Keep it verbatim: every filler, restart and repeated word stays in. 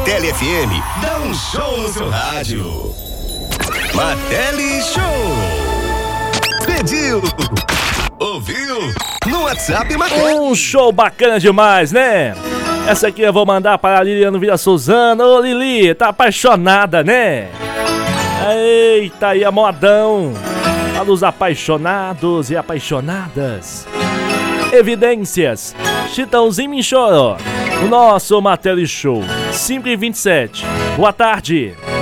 Martelli F M dá um show no seu rádio. Martelli Show. Pediu, ouviu, no WhatsApp Martelli. Um show bacana demais, né? Essa aqui eu vou mandar para a Liliana Vila Suzana. Ô Lili, tá apaixonada, né? Eita, aí a modão para os apaixonados e apaixonadas. Evidências, Chitãozinho me chorou. O nosso Martelli Show, cinco e vinte e sete. Boa tarde.